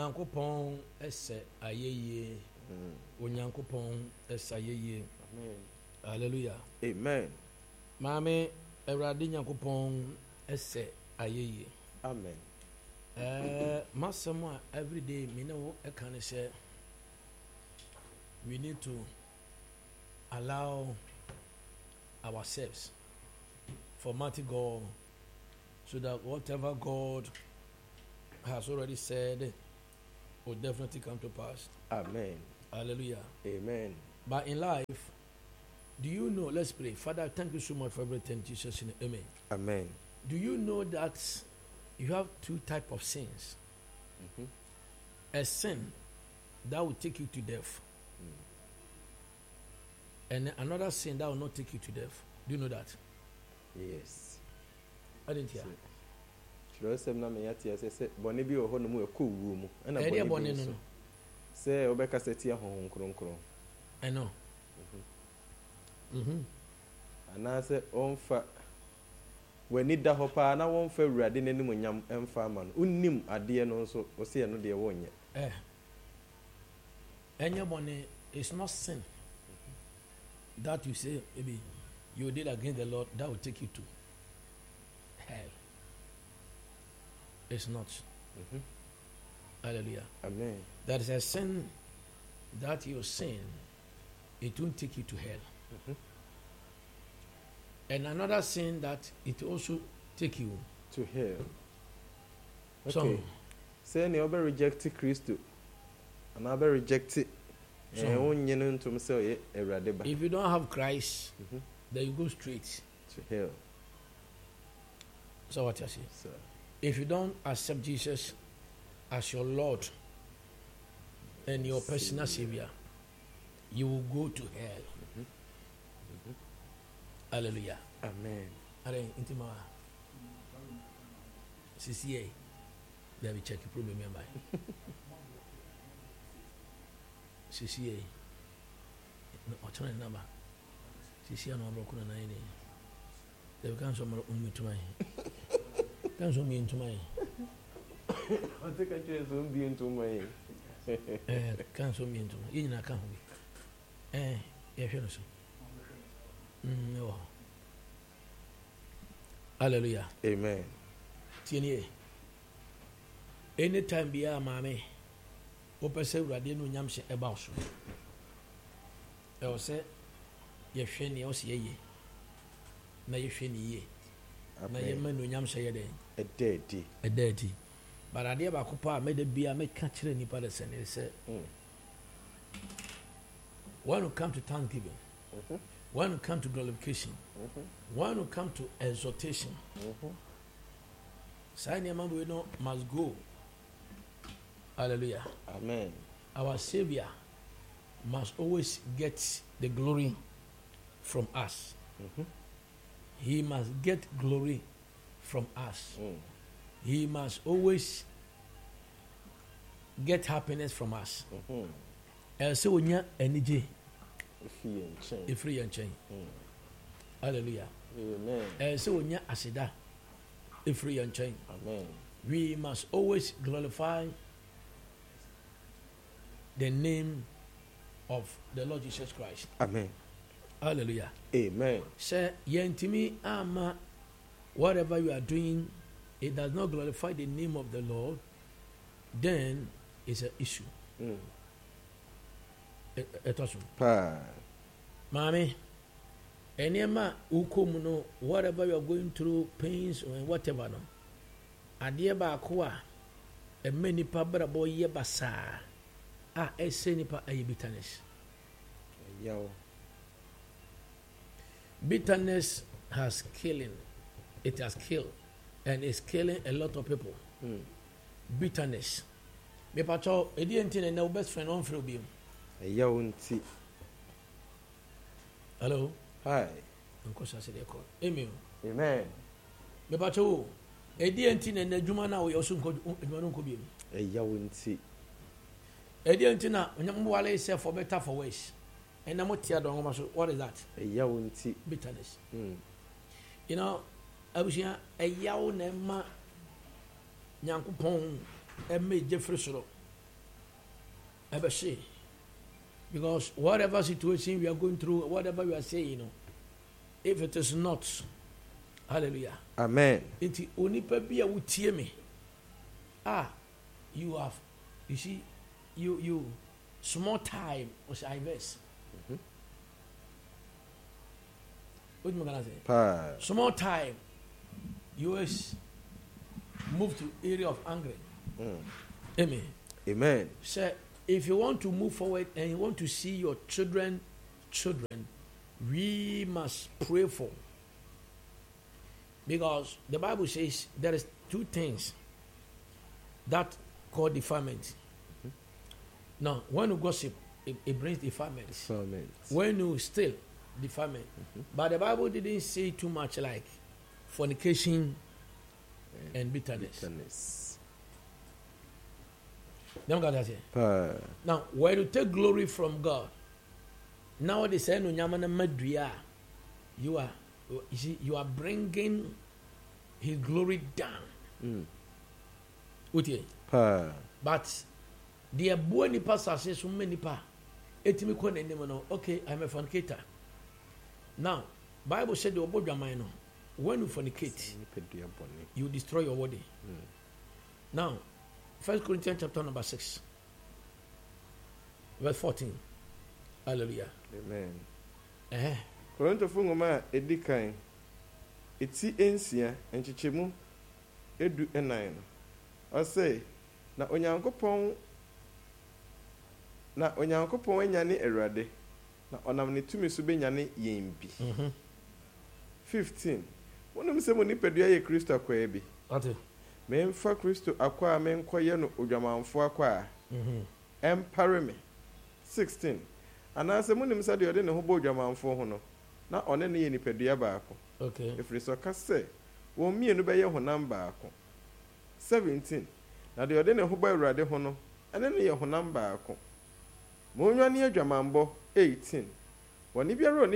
Onyankopɔn ese ayeye. Onyankopɔn ese ayeye. Amen. Hallelujah. Amen. Mame Awurade Nyankopɔn ese ayeye. Amen. Masama every day me know I can say we need to allow ourselves for mighty God so that whatever God has already said will definitely come to pass. Amen. Hallelujah. Amen. But in life, do you know, let's pray. Father, thank you so much for everything, Jesus. Amen. Amen. Do you know that you have two types of sins? A sin that will take you to death, and another sin that will not take you to death. Do you know that? Yes. I didn't hear. Kyerɛsɛm na me yate ase sɛ bɔne bi wɔ hɔ no mu ɛkɔ wuo mu ɛna Ɛdeɛ bɔne bɔne bi no nso no. sɛ wobɛkasa tia honhom kronkron I know. anaasɛ ɔmfa w'ani da hɔ paa na wɔmfa awurade n'anim nyam ɛmfa ama no wonnim adeɛ no nso wo sɛ ɛno deɛ wɔnyɛ. Any bɔne is not sin that you say maybe you did against the Lord that will take you to hell. It's not. Hallelujah. Amen. There is a sin that you sin, it won't take you to hell. And another sin that it also take you to hell. So, Okay. Sɛ ne ɔbɛ reject Kristo anaa ɔbɛ reject wonyɛ no ntom sɛ ɔyɛ awurade ba if you don't have Christ, then you go straight. to hell. So what you say? So, If you don't accept Jesus as your Lord and your personal Savior, you will go to hell. Hallelujah. amen. Are intima CCA. There we check the problem nearby. CCA. No, alternate number. CCA no broken na ini. They can so more to my. Can so me into my. I think I just won't be into my. Can so me into my. You na can be. Yeah, sure so. No. Hallelujah. Amen. Tienie. Anytime be a mame. Ope se urade no nyam hye eba so. E o se ye hwe ne o se ye. Na ye hwe ne ye. Na ye ma no nyam hye ye den. A daddy. But ade ba ko pa me de bia me ka kire nipa de se ne se. When you come to thanksgiving, when you come to glorification, when you come to exhortation, sign your man we know must go. Hallelujah. Amen. Our Savior must always get the glory from us. He must get glory from us. He must always get happiness from us. So when you energy, free and chain. Hallelujah. Amen. So when you asida, free and chain. Amen. We must always glorify the name of the Lord Jesus Christ. Amen. Hallelujah. Amen. Say, yentimi ama, whatever you are doing, it does not glorify the name of the Lord, then it's an issue. Mommy, anyama ukomuno, whatever you are going through, pains or whatever, no. Adieba akwa, a many pabra boy yebasa. Nipa a bitterness. Bitterness has killing. It has killed and it's killing a lot of people. Bitterness. Me pacho edi enti na best friend on free obi. Hello. Hi. Unko say dey call. Amen. Amen. Me pacho edi enti na adwuma na wo yoso nko adwuma no nko bi. Edi enti na onyam wale say for better for worse. And I'm what is that? Bitterness. You know, I was here a yaw nema Yankupon and made Jeffrey Soro. Ever say. Because whatever situation we are going through, whatever we are saying, if it is not, hallelujah. Amen. Inti onipa bi a wutie me. You see, you small time was I verse. What am I gonna say? Small time, US move to area of anger. Amen. Amen. So if you want to move forward and you want to see your children, we must pray for. Because the Bible says there is two things that call defilement. Now, when you gossip, it brings defilement. When you steal, defilement. But the Bible didn't say too much like fornication and bitterness. Now, when you take glory from God, now they say no nyamana madria, you are bringing His glory down. But the boy nipa says so many pa. Etimi kone nemo. Okay, I'm a fornicator. Now, Bible said the obodwa no. When you fornicate, you destroy your body. Now, 1 Corinthians chapter number 6, verse 14. Hallelujah. Amen. Korinto fungoma edikan. Eti ensia enchichemu edu enan. Ose na onyankopon anyane Awurade na onam ne tumi so benyane yembi. 15. Wonum se mo nipadua ye Kristo akwa bi. Ate. Memfa Kristo akwa menkoye no odwamanfo akwa. Empare me. 16. Anase munim sa de ode ne ho bo odwamanfo ho no. Na one ne ye nipadua baako. Okay. Efiri so ka se won mienu be ye honam baako. 17. Na de ode ne ho bo Awurade ho no. Ene ne ye honam baako. Mo nwane adwamanbɔ 18. Woni biara